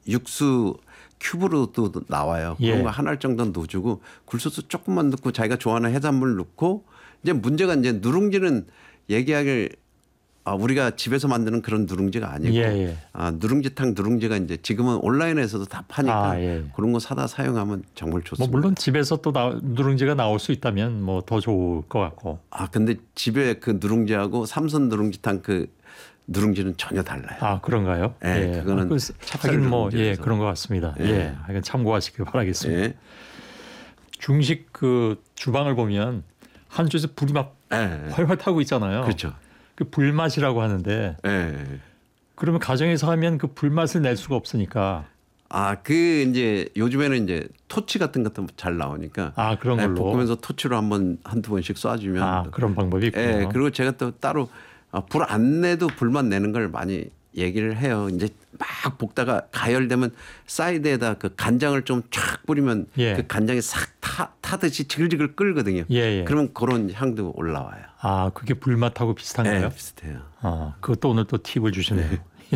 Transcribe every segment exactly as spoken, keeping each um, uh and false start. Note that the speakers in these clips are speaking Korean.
육수 큐브로도 나와요. 예. 그런 거 하나 정도 넣어주고 굴소스 조금만 넣고 자기가 좋아하는 해산물 넣고 이제 문제가 이제 누룽지는 얘기하길 아, 우리가 집에서 만드는 그런 누룽지가 아니고 예, 예. 아, 누룽지탕 누룽지가 이제 지금은 온라인에서도 다 파니까 아, 예. 그런 거 사다 사용하면 정말 좋습니다. 뭐 물론 집에서 또 나, 누룽지가 나올 수 있다면 뭐 더 좋을 것 같고. 아 근데 집에 그 누룽지하고 삼선 누룽지탕 그 누룽지는 전혀 달라요. 아 그런가요? 네, 예. 그거는 아, 그, 찹쌀 하긴 뭐 예, 누룽지라서. 그런 것 같습니다. 예. 예, 하여간 참고하시길 바라겠습니다. 예. 중식 그 주방을 보면 한쪽에서 불이 막 예. 활활 타고 있잖아요. 그렇죠. 그 불맛이라고 하는데 예. 그러면 가정에서 하면 그 불맛을 낼 수가 없으니까 아, 그 이제 요즘에는 이제 토치 같은 것도 잘 나오니까 아 그런 예, 걸로 볶으면서 토치로 한번 한두 번씩 쏴주면 아 그런 방법이 있군요. 예, 그리고 제가 또 따로 불 안 내도 불만 내는 걸 많이 얘기를 해요. 이제 막 볶다가 가열되면 사이드에다 그 간장을 좀 쫙 뿌리면 예. 그 간장이 싹 타, 타듯이 지글지글 끓거든요. 예, 예. 그러면 그런 향도 올라와요. 아 그게 불맛하고 비슷한가요? 네, 비슷해요. 아 그것도 오늘 또 팁을 주시네요.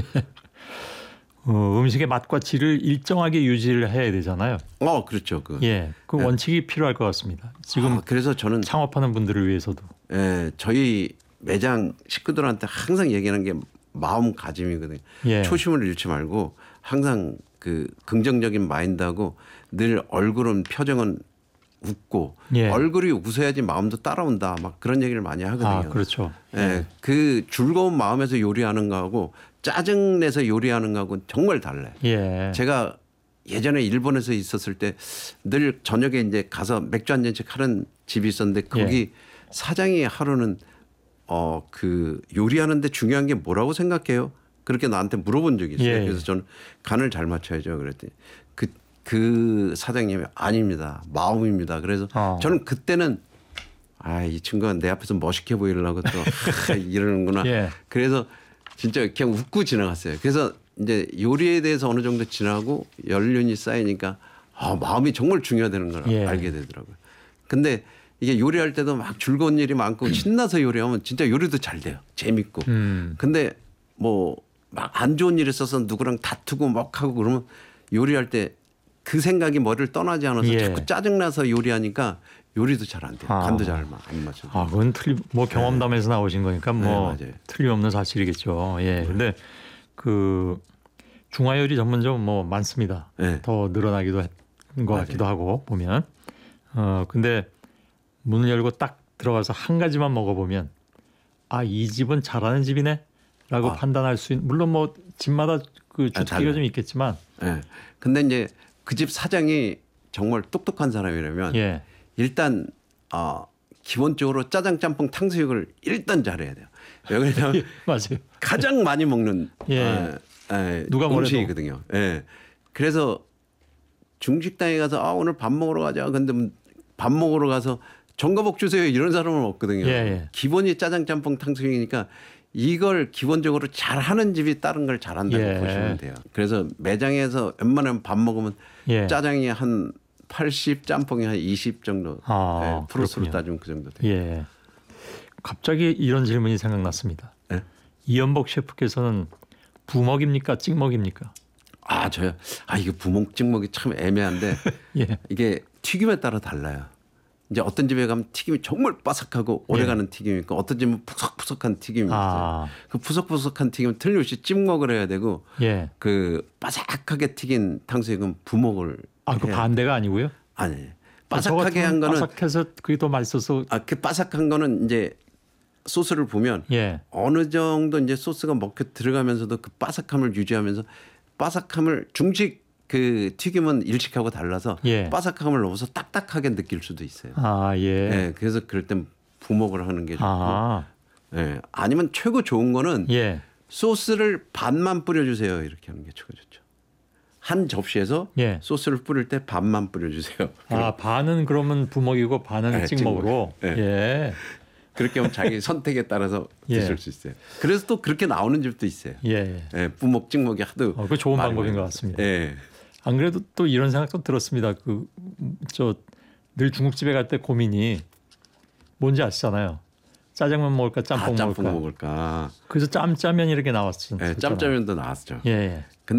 어, 음식의 맛과 질을 일정하게 유지를 해야 되잖아요. 어, 그렇죠. 그. 예, 그 네. 원칙이 필요할 것 같습니다. 지금 아, 그래서 저는 창업하는 분들을 위해서도. 예, 저희 매장 식구들한테 항상 얘기하는 게 마음가짐이거든요. 예. 초심을 잃지 말고 항상 그 긍정적인 마인드하고 늘 얼굴은 표정은 웃고 예. 얼굴이 웃어야지 마음도 따라온다. 막 그런 얘기를 많이 하거든요. 아 그렇죠. 예, 그 즐거운 마음에서 요리하는 거하고 짜증내서 요리하는 거하고는 정말 달라요. 예. 제가 예전에 일본에서 있었을 때 늘 저녁에 이제 가서 맥주 한 잔씩 하는 집이 있었는데 거기 예. 사장이 하루는 어 그 요리하는데 중요한 게 뭐라고 생각해요? 그렇게 나한테 물어본 적이 있어요. 예. 그래서 저는 간을 잘 맞춰야죠. 그랬더니 그, 그 사장님이 아닙니다. 마음입니다. 그래서 어. 저는 그때는 아, 이 친구가 내 앞에서 멋있게 보이려고 또 하, 이러는구나. 예. 그래서 진짜 그냥 웃고 지나갔어요. 그래서 이제 요리에 대해서 어느 정도 지나고 연륜이 쌓이니까 아, 마음이 정말 중요하다는 걸 예. 알게 되더라고요. 근데 이게 요리할 때도 막 즐거운 일이 많고 신나서 요리하면 진짜 요리도 잘 돼요. 재밌고. 음. 근데 뭐 막 안 좋은 일이 있어서 누구랑 다투고 막 하고 그러면 요리할 때 그 생각이 머리를 떠나지 않아서 예. 자꾸 짜증나서 요리하니까 요리도 잘 안 돼요. 아. 간도 잘 안 맞죠. 아, 그건 틀리 뭐 경험담에서 나오신 거니까 뭐 네, 맞아요. 틀림없는 사실이겠죠. 예. 근데 그 중화 요리 전문점 뭐 많습니다. 네. 더 늘어나기도 한 것 같기도 하고 보면. 어 근데 문을 열고 딱 들어가서 한 가지만 먹어보면 아, 이 집은 잘하는 집이네라고 아. 판단할 수 있는. 물론 뭐 집마다 그 주특기가 달라요. 좀 있겠지만. 예. 근데 이제 그 집 사장이 정말 똑똑한 사람이라면 예. 일단 어, 기본적으로 짜장 짬뽕 탕수육을 일단 잘해야 돼요. 왜냐하면 예, 맞아요. 가장 많이 먹는 예. 어, 예, 누가 뭐래도. 음식이거든요. 예. 그래서 중식당에 가서 아, 오늘 밥 먹으러 가자. 근데 밥 먹으러 가서 전가복 주세요. 이런 사람은 없거든요. 예, 예. 기본이 짜장 짬뽕 탕수육이니까 이걸 기본적으로 잘하는 집이 다른 걸 잘한다고 예. 보시면 돼요. 그래서 매장에서 웬만하면 밥 먹으면 예. 짜장이 한 팔십, 짬뽕이 한 이십 정도. 아, 예, 프로스로 그렇군요. 따지면 그 정도 돼요. 예. 갑자기 이런 질문이 생각났습니다. 예? 이연복 셰프께서는 부먹입니까, 찍먹입니까? 아, 저요. 아, 이게 부먹 찍먹이 참 애매한데 예. 이게 튀김에 따라 달라요. 이제 어떤 집에 가면 튀김이 정말 바삭하고 오래가는 튀김이 있고 어떤 집은 푸석푸석한 튀김이 있어요. 아. 그 푸석푸석한 튀김은 틀림없이 찍먹을 해야 되고 예. 그 바삭하게 튀긴 탕수육은 부먹을 아, 그 해야 반대가 아니고요? 아니 저 바삭하게 같으면 한 거는 바삭해서 그게 더 맛있어서. 아, 그 바삭한 거는 이제 소스를 보면 예. 어느 정도 이제 소스가 먹혀 들어가면서도 그 바삭함을 유지하면서 바삭함을 중식 그 튀김은 일식하고 달라서 예. 바삭함을 넣어서 딱딱하게 느낄 수도 있어요. 아, 예. 예, 그래서 그럴 땐 부먹을 하는 게 좋고, 아. 예, 아니면 최고 좋은 거는 예. 소스를 반만 뿌려주세요. 이렇게 하는 게 최고 좋죠. 한 접시에서 예. 소스를 뿌릴 때 반만 뿌려주세요. 아, 반은 그러면 부먹이고 반은 네, 찍먹으로. 찍먹. 예. 그렇게 하면 자기 선택에 따라서 예. 드실 수 있어요. 그래서 또 그렇게 나오는 집도 있어요. 예. 예, 부먹 찍먹이 하도. 어, 그 좋은 많이 방법인 것 먹어요. 같습니다. 예. 안 그래도 또 이런 생각도 들었습니다. 그 저 늘 중국집에 갈 때 고민이 뭔지 아시잖아요. 짜장면 먹을까 짬뽕 아, 짬뽕 먹을까. 먹을까. 그래서 짬짜면 이렇게 나왔죠. 예, 짬짜면도 나왔죠. 예, 예.